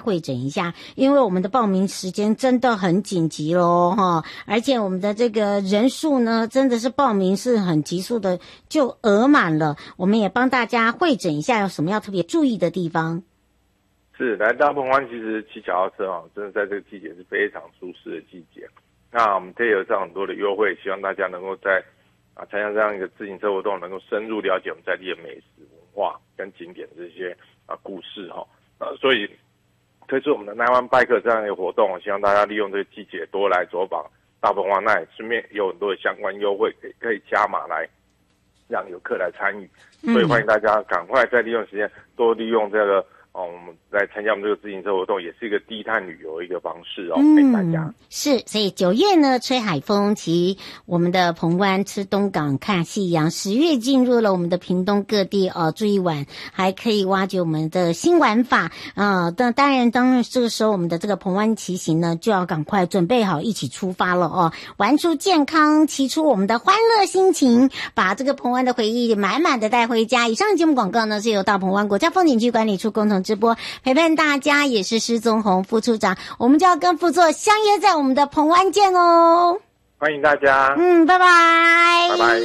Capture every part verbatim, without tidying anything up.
会诊一下，因为我们的报名时间真的很紧急咯齁，而且我们的这个人数呢真的是报名是很急速的就额满了，我们也帮大家会诊一下有什么要特别注意的地方。 是，来大鹏湾其实骑脚踏车啊，真的在这个季节是非常舒适的季节。那我们这有上很多的优惠，希望大家能够在啊参加这样一个自行车活动，能够深入了解我们在地的美食文化跟景点这些啊故事哈。呃，所以推出我们的 Nine One Bike 这样一个活动，希望大家利用这个季节多来走访大鹏湾，那也顺便有很多的相关优惠可以可以加码来让游客来参与。所以欢迎大家赶快再利用时间多利用这个。哦，我们来参加我们这个自行车活动，也是一个低碳旅游的一个方式哦，给、嗯、大家。 是，所以九月呢吹海风，骑我们的澎湾，吃东港，看夕阳。十月进入了我们的屏东各地哦，住一晚，还可以挖掘我们的新玩法啊。那、呃、当然，当然这个时候我们的这个澎湾骑行呢，就要赶快准备好一起出发了哦，玩出健康，骑出我们的欢乐心情，把这个澎湾的回忆满满的带回家。以上节目广告呢是由大澎湾国家风景区管理处共同直播，陪伴大家也是施宗宏副处长，我们就要跟副座相约在我们的澎湾见哦， 欢迎大家， 嗯，拜拜， 拜拜。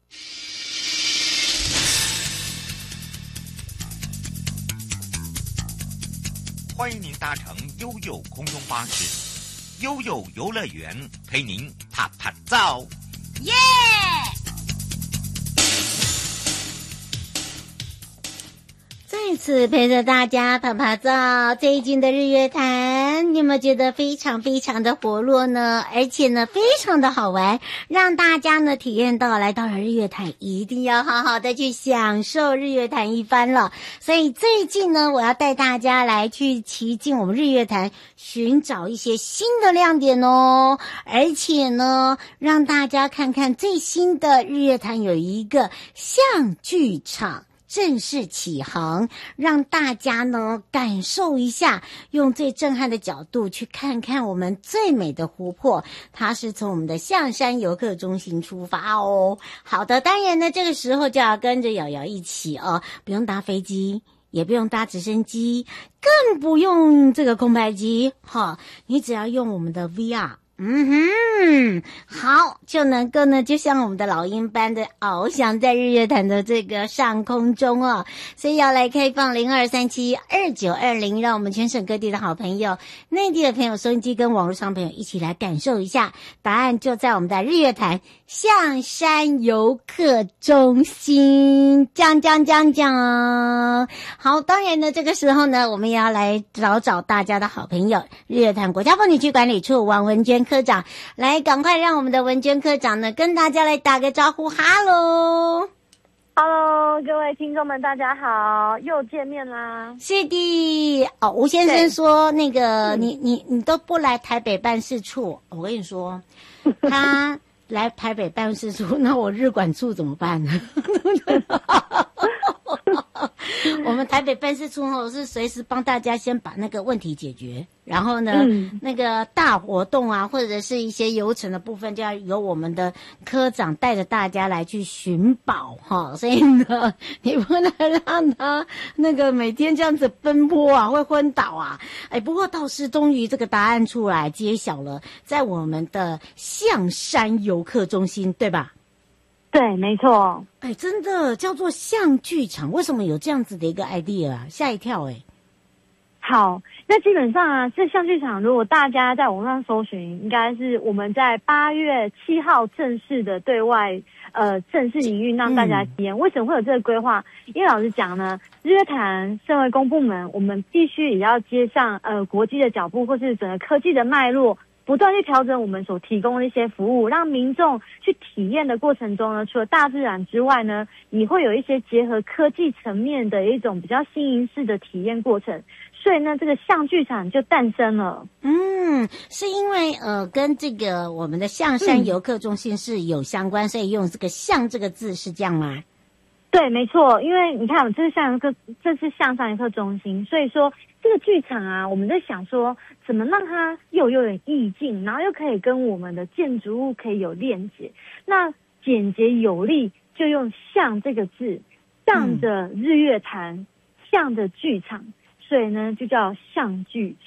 欢迎您搭乘悠悠空中巴士，悠悠游乐园陪您啪啪照， 耶、yeah!再次陪着大家拍拍照，这一季的日月潭，你有没有觉得非常非常的活络呢？而且呢，非常的好玩，让大家呢体验到来到了日月潭，一定要好好的去享受日月潭一番了。所以最近呢，我要带大家来去骑进我们日月潭，寻找一些新的亮点哦。而且呢，让大家看看最新的日月潭有一个象剧场。正式起航，让大家呢感受一下，用最震撼的角度去看看我们最美的湖泊。它是从我们的象山游客中心出发哦。好的，当然呢，这个时候就要跟着瑶瑶一起哦，不用搭飞机，也不用搭直升机，更不用这个空拍机，哈，你只要用我们的 V R。嗯哼，好，就能够呢，就像我们的老鹰般的翱翔在日月潭的这个上空中哦。所以要来开放零二三七二九二零，让我们全省各地的好朋友、内地的朋友、收音机跟网络上朋友一起来感受一下。答案就在我们的日月潭象山游客中心，讲讲讲讲。好，当然呢，这个时候呢，我们也要来找找大家的好朋友，日月潭国家风景区管理处王文娟科长，来赶快让我们的文娟科长呢跟大家来打个招呼。哈喽 Hello， 各位听众们，大家好，又见面啦！ 是的，哦，吴先生说那个你你你都不来台北办事处，我跟你说，他来台北办事处，那我日管处怎么办呢？我们台北办事处后是随时帮大家先把那个问题解决，然后呢、嗯、那个大活动啊或者是一些流程的部分就要由我们的科长带着大家来去寻宝哈，所以呢你不能让他那个每天这样子奔波啊会昏倒啊。哎，不过倒是终于这个答案出来揭晓了，在我们的象山游客中心，对吧？ 对，没错。 哎，真的叫做象剧场，为什么有这样子的一个 idea 啊？吓一跳哎、欸。 好，那基本上啊，这象剧场如果大家在网上搜寻，应该是我们在八月七号正式的对外呃正式营运，让大家体验。嗯、为什么会有这个规划？因为老实讲呢，日月潭身为公部门，我们必须也要接上呃国际的脚步，或是整个科技的脉络。不断去调整我们所提供的一些服务，让民众去体验的过程中呢，除了大自然之外呢，你会有一些结合科技层面的一种比较新颖式的体验过程。所以呢，这个象剧场就诞生了。 嗯，是因为呃，跟这个我们的象山游客中心是有相关，嗯、所以用这个“象”这个字是这样吗？ 对，没错，因为你看，这是象游客，这是象山游客中心，所以说这个剧场啊，我们在想说，怎么让它又有点意境，然后又可以跟我们的建筑物可以有链接。那简洁有力，就用“象”这个字，向着日月潭，向着剧场。 岁呢就叫相聚，